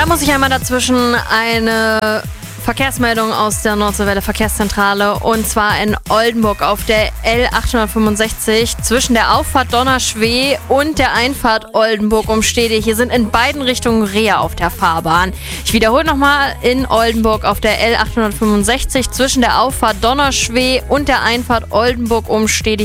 Da muss ich einmal dazwischen eine Verkehrsmeldung aus der Nordseewelle Verkehrszentrale, und zwar in Oldenburg auf der L865 zwischen der Auffahrt Donnerschwee und der Einfahrt Oldenburg um Stede. Hier sind in beiden Richtungen Rehe auf der Fahrbahn. Ich wiederhole nochmal, in Oldenburg auf der L865 zwischen der Auffahrt Donnerschwee und der Einfahrt Oldenburg um Stede.